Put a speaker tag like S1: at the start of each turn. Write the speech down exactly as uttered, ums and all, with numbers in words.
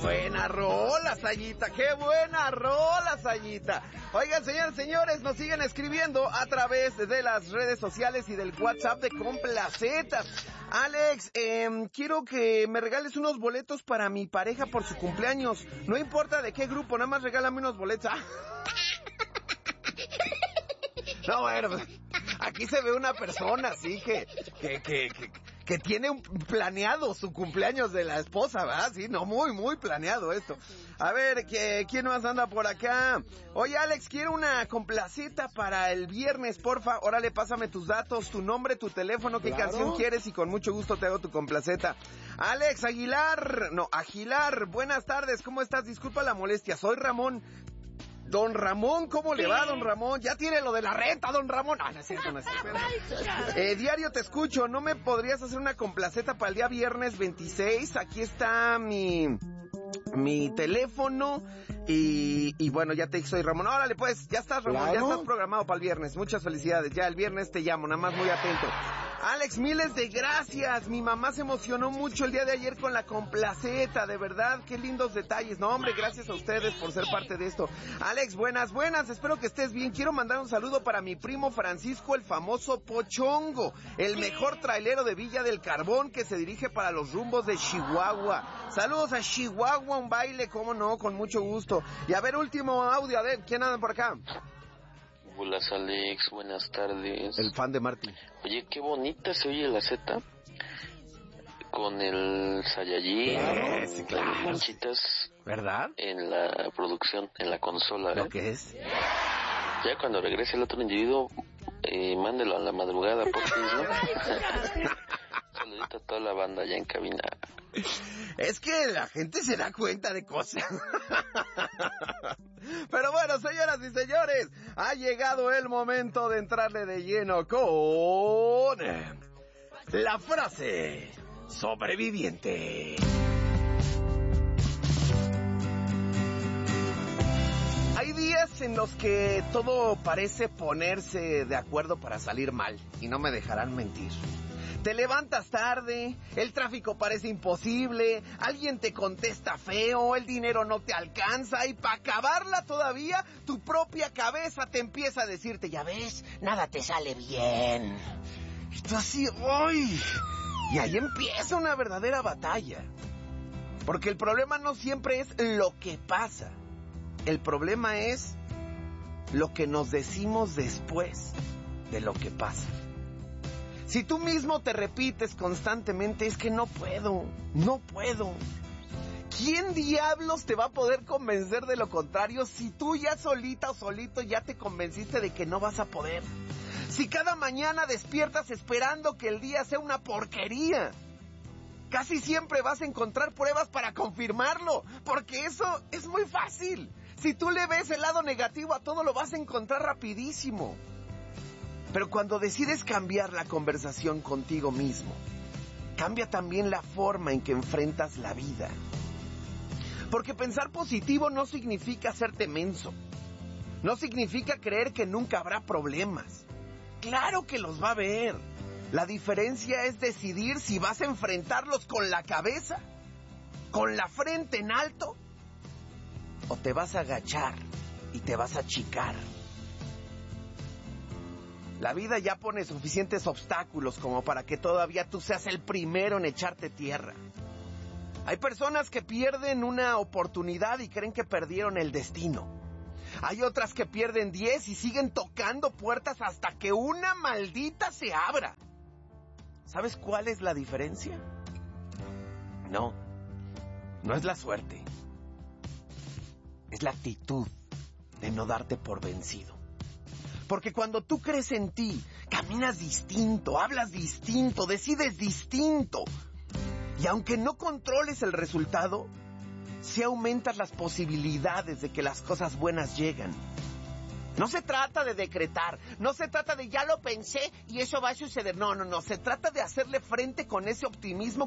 S1: buena rola, Sayita, qué buena rola, Sayita. Oigan, señores, señores, nos siguen escribiendo a través de las redes sociales y del WhatsApp de Complacetas. Alex, eh, quiero que me regales unos boletos para mi pareja por su cumpleaños. No importa de qué grupo, nada más regálame unos boletos. No, bueno, aquí se ve una persona así que, que, que, que, que tiene un planeado su cumpleaños de la esposa, ¿verdad? Sí, no, muy, muy planeado esto. A ver, ¿qué, ¿quién más anda por acá? Oye, Alex, quiero una complacita para el viernes, porfa. Órale, pásame tus datos, tu nombre, tu teléfono, qué
S2: Claro.
S1: canción quieres y con mucho gusto te hago tu complaceta. Alex Aguilar, no, Aguilar, buenas tardes, ¿cómo estás? Disculpa la molestia, soy Ramón. Don Ramón, ¿cómo le va, don Ramón? Ya tiene lo de la renta, don Ramón. Ah, no es cierto, no es cierto. Eh, diario te escucho, ¿no me podrías hacer una complaceta para el día viernes veintiséis? Aquí está mi... mi teléfono y, y bueno, ya te dije, soy Ramón. Órale, pues, ya estás, Ramón,
S2: Claro.
S1: ya estás programado para el viernes. Muchas felicidades. Ya el viernes te llamo, nada más muy atento. Alex, miles de gracias. Mi mamá se emocionó mucho el día de ayer con la complaceta, de verdad, qué lindos detalles. No, hombre, gracias a ustedes por ser parte de esto. Alex, buenas, buenas, espero que estés bien. Quiero mandar un saludo para mi primo Francisco, el famoso Pochongo, el mejor trailero de Villa del Carbón que se dirige para los rumbos de Chihuahua. Saludos a Chihuahua, un baile, cómo no, con mucho gusto. Y a ver, último audio, a ver, ¿quién anda por acá?
S3: Hola Alex, buenas tardes.
S1: El fan de Martín.
S3: Oye, qué bonita se oye la Z con el Saiyajin,
S1: Eh, sí, claro.
S3: las manchitas
S1: ¿Verdad?
S3: en la producción, en la consola.
S1: ¿Lo
S3: ¿eh?
S1: que es?
S3: Ya cuando regrese el otro individuo, eh, mándelo a la madrugada, por ¿no? Saludito a toda la banda ya en cabina.
S1: Es que la gente se da cuenta de cosas. Pero bueno, señoras y señores, ha llegado el momento de entrarle de lleno con la frase sobreviviente. Hay días en los que todo parece ponerse de acuerdo para salir mal, y no me dejarán mentir. Te levantas tarde, el tráfico parece imposible, alguien te contesta feo, el dinero no te alcanza y para acabarla todavía, tu propia cabeza te empieza a decirte, ya ves, nada te sale bien. Y tú así, ¡ay! Y ahí empieza una verdadera batalla. Porque el problema no siempre es lo que pasa, el problema es lo que nos decimos después de lo que pasa. Si tú mismo te repites constantemente, es que no puedo, no puedo. ¿Quién diablos te va a poder convencer de lo contrario si tú ya solita o solito ya te convenciste de que no vas a poder? Si cada mañana despiertas esperando que el día sea una porquería, casi siempre vas a encontrar pruebas para confirmarlo, porque eso es muy fácil. Si tú le ves el lado negativo a todo, lo vas a encontrar rapidísimo. Pero cuando decides cambiar la conversación contigo mismo, cambia también la forma en que enfrentas la vida. Porque pensar positivo no significa hacerte menso. No significa creer que nunca habrá problemas. Claro que los va a haber. La diferencia es decidir si vas a enfrentarlos con la cabeza, con la frente en alto, o te vas a agachar y te vas a achicar. La vida ya pone suficientes obstáculos como para que todavía tú seas el primero en echarte tierra. Hay personas que pierden una oportunidad y creen que perdieron el destino. Hay otras que pierden diez y siguen tocando puertas hasta que una maldita se abra. ¿Sabes cuál es la diferencia? No, no es la suerte. Es la actitud de no darte por vencido. Porque cuando tú crees en ti, caminas distinto, hablas distinto, decides distinto. Y aunque no controles el resultado, sí aumentas las posibilidades de que las cosas buenas llegan. No se trata de decretar, no se trata de ya lo pensé y eso va a suceder. No, no, no, se trata de hacerle frente con ese optimismo